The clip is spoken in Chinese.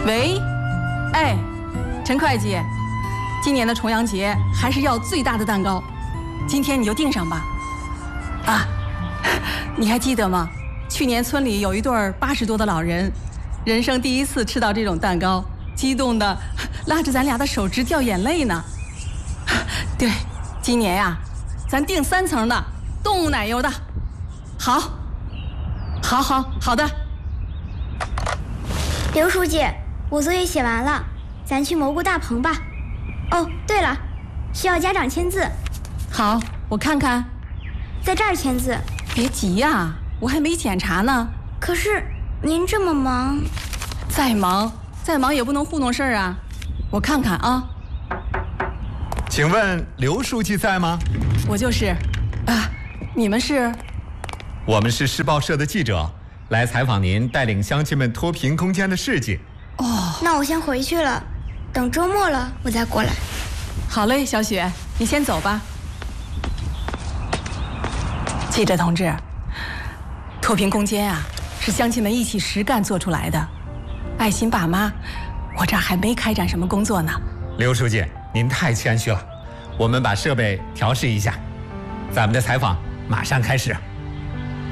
喂，哎，陈会计，今年的重阳节还是要最大的蛋糕，今天你就订上吧。啊，你还记得吗？去年村里有一对80多的老人，人生第一次吃到这种蛋糕，激动的拉着咱俩的手直掉眼泪呢。对，今年呀，咱订3层的，动物奶油的。好，好的。 刘书记，我作业写完了，咱去蘑菇大棚吧。哦，对了，需要家长签字。 好，我看看。 在这儿签字。 别急呀，我还没检查呢。 可是您这么忙。 再忙也不能糊弄事儿啊。我看看啊。 请问刘书记在吗？ 我就是。啊，你们是？ 我们是市报社的记者，来采访您带领乡亲们脱贫攻坚的事迹。 哦， 那我先回去了，等周末了我再过来。 好嘞，小雪，你先走吧。记者同志，脱贫攻坚啊，是乡亲们一起实干做出来的。爱心爸妈，我这儿还没开展什么工作呢。 刘书记，您太谦虚了，我们把设备调试一下，咱们的采访马上开始。